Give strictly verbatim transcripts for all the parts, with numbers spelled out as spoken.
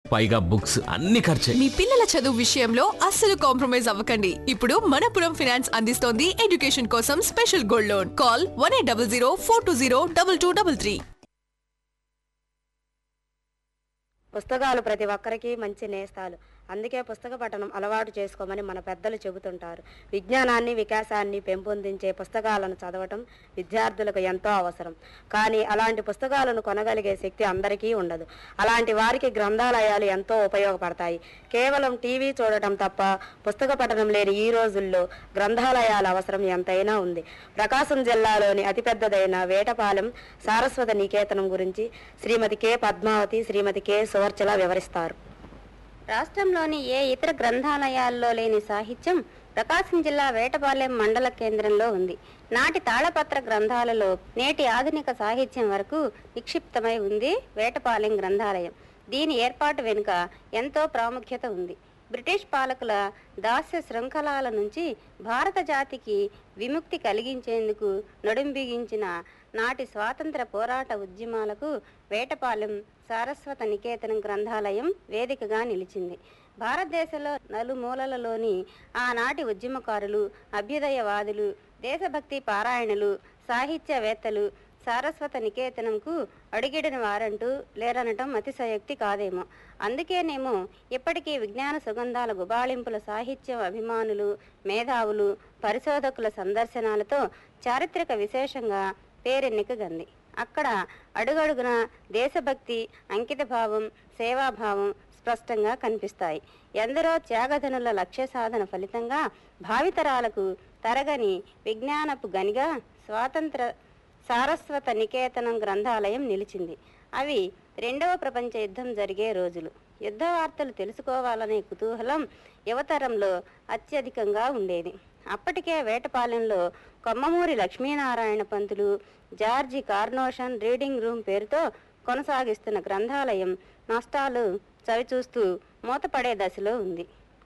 పైగా బుక్స్ అన్ని ఖర్చే. మీ పిల్లల చదువు విషయంలో అస్సలు కాంప్రమైజ్ అవ్వకండి. ఇప్పుడు మనపురం ఫైనాన్స్ అందిస్తోంది ఎడ్యుకేషన్ కోసం special gold loan. Call one eight double zero four two zero double two double three. పుస్తకాలు ప్రతి ఒక్కరికి మంచి నేస్తాలు. అందుకే పుస్తక పఠనం అలవాటు చేసుకోమని మన పెద్దలు చెబుతుంటారు. విజ్ఞానాన్ని వికాసాన్ని పెంపొందించే పుస్తకాలను చదవటం విద్యార్థులకు ఎంతో అవసరం. కానీ అలాంటి పుస్తకాలను కొనగలిగే శక్తి అందరికీ ఉండదు. అలాంటి వారికి గ్రంథాలయాలు ఎంతో ఉపయోగపడతాయి. కేవలం టీవీ చూడటం తప్ప పుస్తక పఠనం లేని ఈ రోజుల్లో గ్రంథాలయాల అవసరం ఎంతైనా ఉంది. ప్రకాశం జిల్లాలోని అతిపెద్దదైన వేటపాలెం సారస్వత నికేతనం గురించి శ్రీమతి కె పద్మావతి, శ్రీమతి కె సువర్చల వివరిస్తారు. రాష్ట్రంలోని ఏ ఇతర గ్రంథాలయాల్లో లేని సాహిత్యం ప్రకాశం జిల్లా వేటపాలెం మండల కేంద్రంలో ఉంది. నాటి తాళపత్ర గ్రంథాలలో నేటి ఆధునిక సాహిత్యం వరకు నిక్షిప్తమై ఉంది వేటపాలెం గ్రంథాలయం. దీని ఏర్పాటు వెనుక ఎంతో ప్రాముఖ్యత ఉంది. బ్రిటిష్ పాలకుల దాస్య శృంఖలాల నుంచి భారత జాతికి విముక్తి కలిగించేందుకు నడుంబిగించిన నాటి స్వాతంత్ర పోరాట ఉద్యమాలకు వేటపాలెం సారస్వత నికేతనం గ్రంథాలయం వేదికగా నిలిచింది. భారతదేశంలో నలుమూలలలోని ఆనాటి ఉద్యమకారులు, అభ్యుదయవాదులు, దేశభక్తి పారాయణులు, సాహిత్యవేత్తలు సారస్వత నికేతనంకు అడిగిడిన వారంటూ లేరనటం అతిశయోక్తి కాదేమో. అందుకేనేమో ఇప్పటికీ విజ్ఞాన సుగంధాల గుబాళింపుల సాహిత్య అభిమానులు, మేధావులు, పరిశోధకుల సందర్శనాలతో చారిత్రక విశేషంగా పేరెన్నికగంది. అక్కడ అడుగడుగున దేశభక్తి, అంకితభావం, సేవాభావం స్పష్టంగా కనిపిస్తాయి. ఎందరో త్యాగధనుల లక్ష్య సాధన ఫలితంగా భావితరాలకు తరగని విజ్ఞానపు గనిగా స్వాతంత్ర సారస్వత నికేతనం గ్రంథాలయం నిలిచింది. అవి రెండవ ప్రపంచ యుద్ధం జరిగే రోజులు. యుద్ధ వార్తలు తెలుసుకోవాలనే కుతూహలం యువతరంలో అత్యధికంగా ఉండేది. అప్పటికే వేటపాలెంలో కొమ్మమూరి లక్ష్మీనారాయణ పంతులు జార్జి కార్నోషన్ రీడింగ్ రూమ్ పేరుతో కొనసాగిస్తున్న గ్రంథాలయం నష్టాలు చవిచూస్తూ మూతపడే దశలో ఉంది.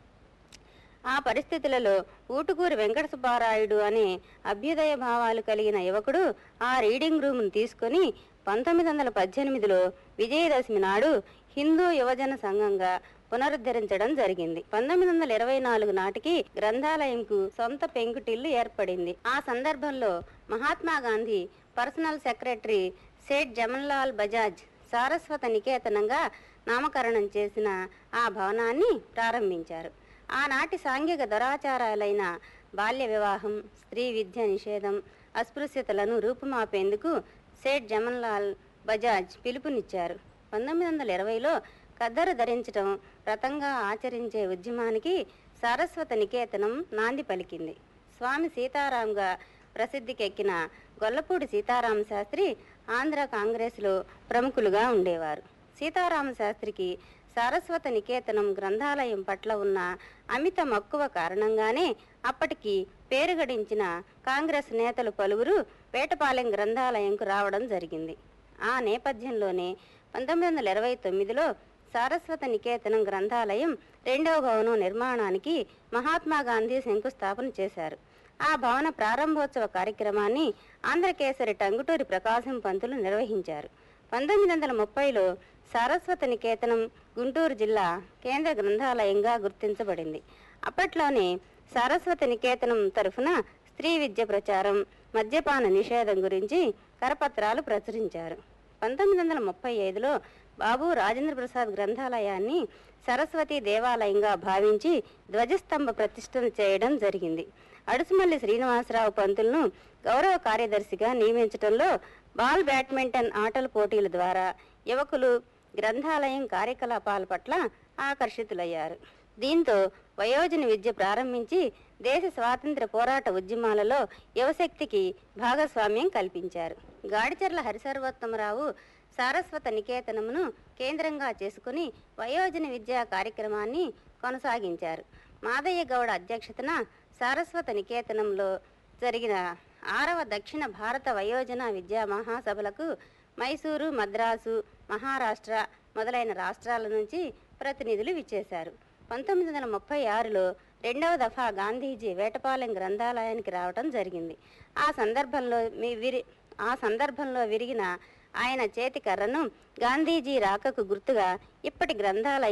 ఆ పరిస్థితులలో ఊటుకూరి వెంకట సుబ్బారాయుడు అనే అభ్యుదయ భావాలు కలిగిన యువకుడు ఆ రీడింగ్ రూమ్ను తీసుకొని పంతొమ్మిది వందల పద్దెనిమిదిలో విజయదశమి నాడు హిందూ యువజన సంఘంగా పునరుద్ధరించడం జరిగింది. పంతొమ్మిది వందల ఇరవై నాలుగు నాటికి గ్రంథాలయంకు సొంత పెంకుటిల్లు ఏర్పడింది. ఆ సందర్భంలో మహాత్మా గాంధీ పర్సనల్ సెక్రటరీ సేఠ్ జమన్లాల్ బజాజ్ సారస్వత నికేతనంగా నామకరణం చేసిన ఆ భవనాన్ని ప్రారంభించారు. ఆనాటి సాంఘిక దురాచారాలైన బాల్య వివాహం, స్త్రీ విద్య నిషేధం, అస్పృశ్యతలను రూపుమాపేందుకు సేఠ్ జమన్లాల్ బజాజ్ పిలుపునిచ్చారు. పంతొమ్మిది వందల ఇరవైలో ఖద్దరు ధరించడం వ్రతంగా ఆచరించే ఉద్యమానికి సారస్వత నికేతనం నాంది పలికింది. స్వామి సీతారాంగా ప్రసిద్ధికెక్కిన గొల్లపూడి సీతారామ శాస్త్రి ఆంధ్ర కాంగ్రెస్లో ప్రముఖులుగా ఉండేవారు. సీతారామ శాస్త్రికి సారస్వత నికేతనం గ్రంథాలయం పట్ల ఉన్న అమిత మక్కువ కారణంగానే అప్పటికి పేరుగడించిన కాంగ్రెస్ నేతలు పలువురు వేటపాలెం గ్రంథాలయంకు రావడం జరిగింది. ఆ నేపథ్యంలోనే పంతొమ్మిది వందల ఇరవై తొమ్మిదిలో సారస్వత నికేతనం గ్రంథాలయం రెండవ భవనం నిర్మాణానికి మహాత్మా గాంధీ శంకుస్థాపన చేశారు. ఆ భవన ప్రారంభోత్సవ కార్యక్రమాన్ని ఆంధ్రకేసరి టంగుటూరి ప్రకాశం పంతులు నిర్వహించారు. పంతొమ్మిది వందల ముప్పైలో సారస్వత నికేతనం గుంటూరు జిల్లా కేంద్ర గ్రంథాలయంగా గుర్తించబడింది. అప్పట్లోనే సారస్వత నికేతనం తరఫున స్త్రీ విద్య ప్రచారం, మద్యపాన నిషేధం గురించి కరపత్రాలు ప్రచురించారు. పంతొమ్మిది వందల ముప్పై ఐదులో బాబు రాజేంద్ర ప్రసాద్ గ్రంథాలయాన్ని సరస్వతి దేవాలయంగా భావించి ధ్వజస్తంభ ప్రతిష్టన చేయడం జరిగింది. అడుసుమల్లి శ్రీనివాసరావు పంతులను గౌరవ కార్యదర్శిగా నియమించడంలో బాల్ బ్యాడ్మింటన్ ఆటల పోటీల ద్వారా యువకులు గ్రంథాలయం కార్యకలాపాల పట్ల ఆకర్షితులయ్యారు. దీంతో వయోజన విద్య ప్రారంభించి దేశ స్వాతంత్ర పోరాట ఉద్యమాలలో యువశక్తికి భాగస్వామ్యం కల్పించారు. గాడిచెర్ల హరిసర్వోత్తమరావు సారస్వత నికేతనమును కేంద్రంగా చేసుకుని వయోజన విద్యా కార్యక్రమాన్ని కొనసాగించారు. మాదయ్య గౌడ అధ్యక్షతన సారస్వత నికేతనంలో జరిగిన ఆరవ దక్షిణ భారత వయోజన విద్యా మహాసభలకు మైసూరు, మద్రాసు, మహారాష్ట్ర మొదలైన రాష్ట్రాల నుంచి ప్రతినిధులు విచ్చేశారు. పంతొమ్మిది వందల ముప్పై ఆరులో రెండవ దఫా గాంధీజీ వేటపాలెం గ్రంథాలయానికి రావడం జరిగింది. ఆ సందర్భంలో మీ విరి ఆ సందర్భంలో విరిగిన ఆయన చేతి కర్రను గాంధీజీ రాకకు గుర్తుగా ఇప్పటి గ్రంథాలయం